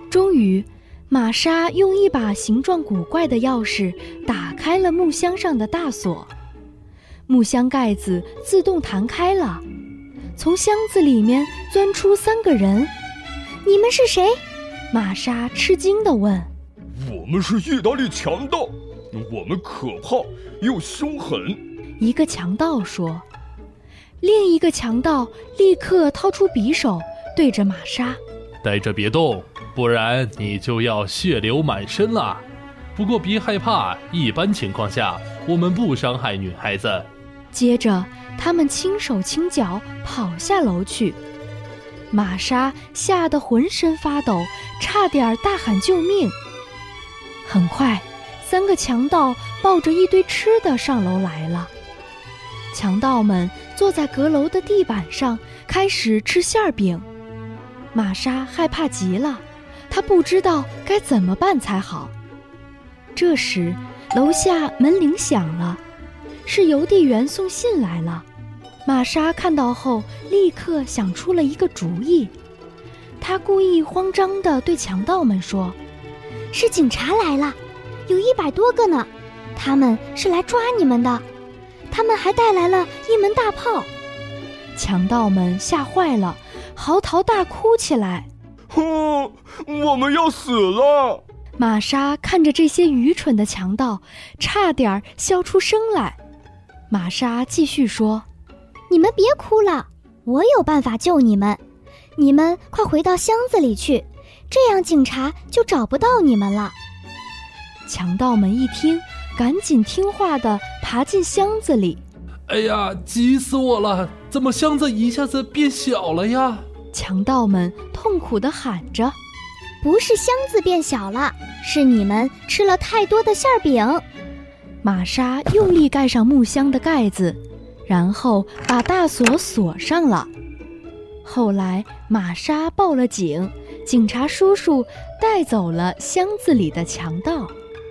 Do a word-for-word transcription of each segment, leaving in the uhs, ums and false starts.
终于，玛莎用一把形状古怪的钥匙打开了木箱上的大锁，木箱盖子自动弹开了，从箱子里面钻出三个人。 你们是谁？ 玛莎吃惊地问。 我们是意大利强盗，我们可怕又凶狠。 一个强盗说。另一个强盗立刻掏出匕首，对着玛莎。 待着别动，不然你就要血流满身了。不过别害怕，一般情况下我们不伤害女孩子。 接着他们轻手轻脚跑下楼去。玛莎吓得浑身发抖，差点大喊救命。很快，三个强盗抱着一堆吃的上楼来了。强盗们坐在阁楼的地板上，开始吃馅饼。玛莎害怕极了，她不知道该怎么办才好。这时，楼下门铃响了，是邮递员送信来了。玛莎看到后，立刻想出了一个主意。她故意慌张地对强盗们说：“ 是警察来了，有一百多个呢，他们是来抓你们的。他们还带来了一门大炮。” 强盗们吓坏了，嚎啕大哭起来。 哦，我们要死了！ 玛莎看着这些愚蠢的强盗，差点笑出声来。玛莎继续说：“ 你们别哭了，我有办法救你们。你们快回到箱子里去，这样警察就找不到你们了。” 强盗们一听，赶紧听话地爬进箱子里。 哎呀，急死我了！怎么箱子一下子变小了呀？ 强盗们痛苦地喊着。 不是箱子变小了，是你们吃了太多的馅饼。 玛莎用力盖上木箱的盖子，然后把大锁锁上了。后来玛莎报了警，警察叔叔带走了箱子里的强盗。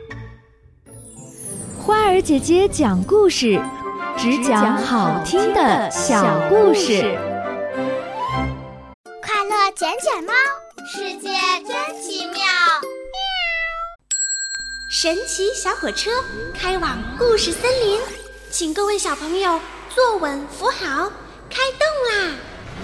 花儿姐姐讲故事，只讲好听的小故事。 快乐捡捡猫，世界真奇妙。神奇小火车开往故事森林，请各位小朋友坐稳扶好，开动啦！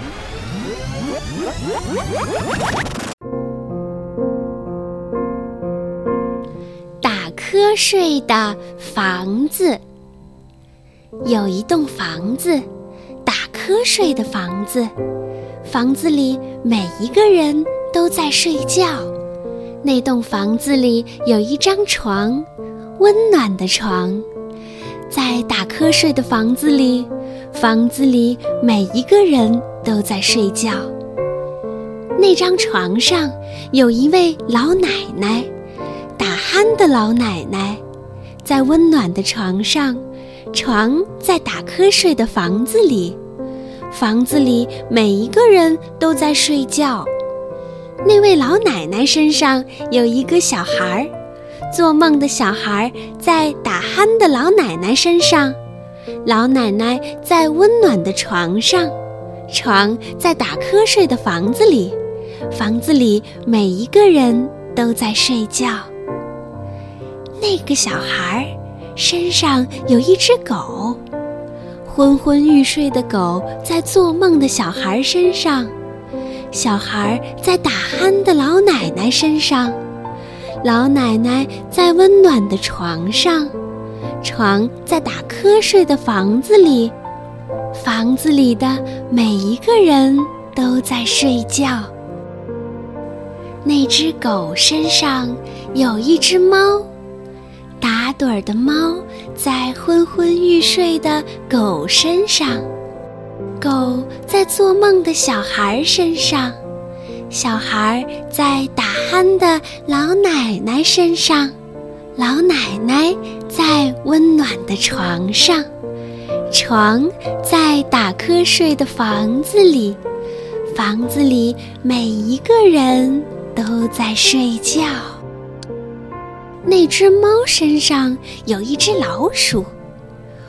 打瞌睡的房子。有一栋房子，打瞌睡的房子，房子里每一个人都在睡觉。那栋房子里有一张床，温暖的床。在打瞌睡的房子里，房子里每一个人都在睡觉。那张床上有一位老奶奶，打鼾的老奶奶。在温暖的床上，床在打瞌睡的房子里，房子里每一个人都在睡觉。那位老奶奶身上有一个小孩，做梦的小孩在打鼾的老奶奶身上，老奶奶在温暖的床上，床在打瞌睡的房子里，房子里每一个人都在睡觉。那个小孩身上有一只狗，昏昏欲睡的狗在做梦的小孩身上，小孩在打鼾的老奶奶身上，老奶奶在温暖的床上，床在打瞌睡的房子里，房子里的每一个人都在睡觉。那只狗身上有一只猫，打盹儿的猫在昏昏欲睡的狗身上，狗在做梦的小孩身上，小孩在打鼾的老奶奶身上，老奶奶在温暖的床上，床在打瞌睡的房子里，房子里每一个人都在睡觉。那只猫身上有一只老鼠，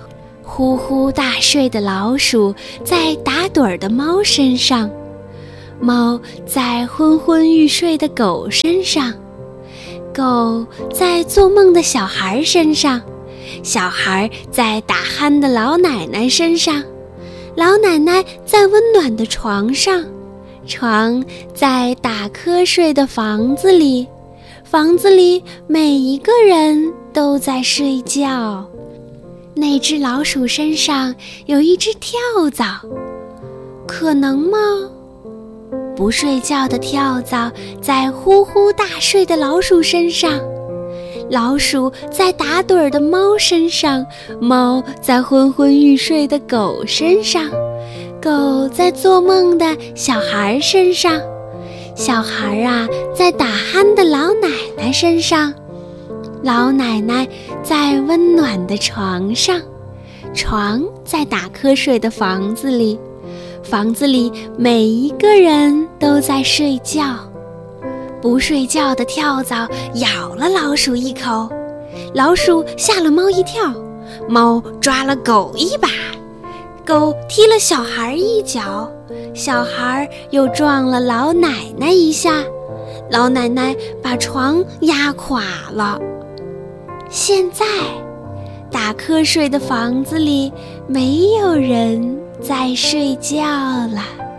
呼呼大睡的老鼠在打盹儿的猫身上， 猫在昏昏欲睡的狗身上，狗在做梦的小孩身上，小孩在打鼾的老奶奶身上，老奶奶在温暖的床上，床在打瞌睡的房子里，房子里每一个人都在睡觉。那只老鼠身上有一只跳蚤，可能吗？不睡觉的跳蚤在呼呼大睡的老鼠身上，老鼠在打盹儿的猫身上，猫在昏昏欲睡的狗身上，狗在做梦的小孩身上，小孩啊在打鼾的老奶奶身上，老奶奶在温暖的床上，床在打瞌睡的房子里，房子里每一个人都在睡觉。不睡觉的跳蚤咬了老鼠一口，老鼠吓了猫一跳，猫抓了狗一把，狗踢了小孩一脚，小孩又撞了老奶奶一下，老奶奶把床压垮了。现在打瞌睡的房子里没有人在睡觉了。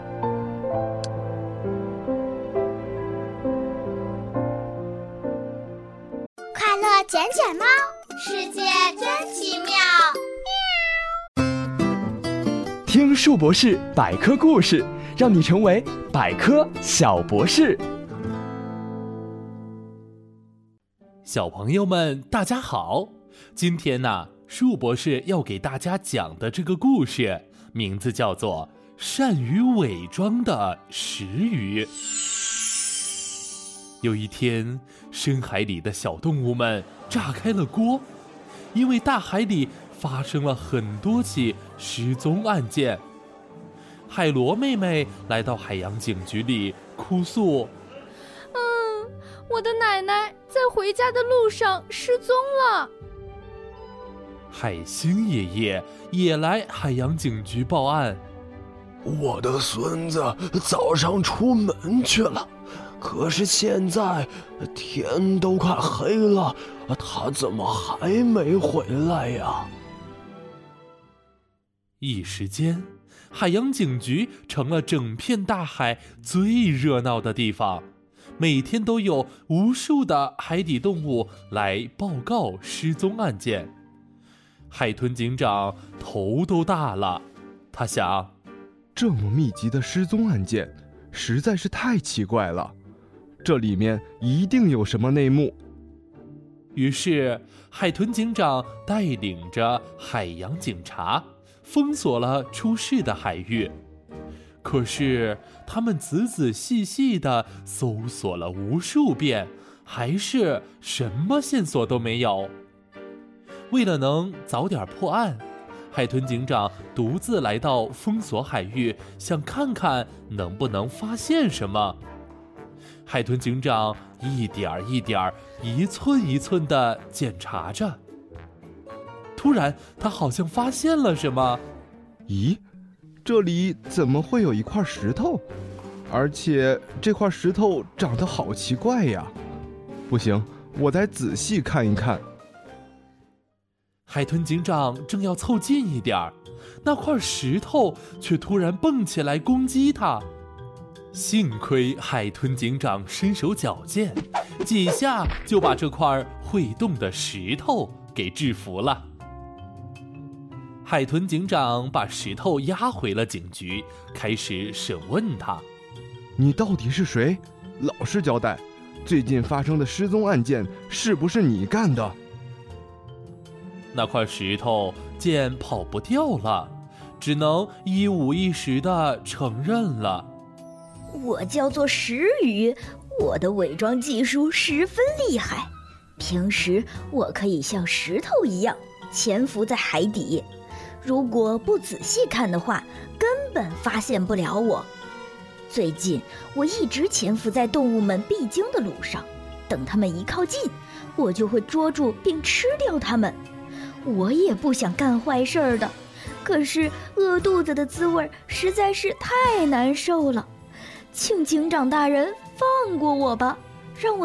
快乐捡捡猫，世界真奇妙。 听树博士百科故事，让你成为百科小博士。 小朋友们大家好，今天呢，树博士要给大家讲的这个故事名字叫做善于伪装的石鱼。有一天，深海里的小动物们炸开了锅，因为大海里发生了很多起失踪案件。海螺妹妹来到海洋警局里哭诉： 嗯，我的奶奶在回家的路上失踪了。 海星爷爷也来海洋警局报案： 我的孙子早上出门去了，可是现在天都快黑了，他怎么还没回来呀？ 一时间，海洋警局成了整片大海最热闹的地方，每天都有无数的海底动物来报告失踪案件。海豚警长头都大了，他想， 这么密集的失踪案件实在是太奇怪了，这里面一定有什么内幕。 于是海豚警长带领着海洋警察封锁了出事的海域，可是他们仔仔细细地搜索了无数遍，还是什么线索都没有。为了能早点破案，海豚警长独自来到封锁海域，想看看能不能发现什么。海豚警长一点儿一点儿、一寸一寸地检查着。突然，他好像发现了什么。 咦，这里怎么会有一块石头？而且这块石头长得好奇怪呀！不行，我得仔细看一看。 海豚警长正要凑近一点，那块石头却突然蹦起来攻击他。幸亏海豚警长身手矫健，几下就把这块会动的石头给制服了。海豚警长把石头押回了警局，开始审问他： 你到底是谁？老实交代，最近发生的失踪案件是不是你干的？ 那块石头见跑不掉了，只能一五一十地承认了。 我叫做石鱼，我的伪装技术十分厉害，平时我可以像石头一样潜伏在海底，如果不仔细看的话，根本发现不了我。最近我一直潜伏在动物们必经的路上，等它们一靠近，我就会捉住并吃掉它们。我也不想干坏事儿的，可是饿肚子的滋味实在是太难受了。 请警长大人放过我吧，让我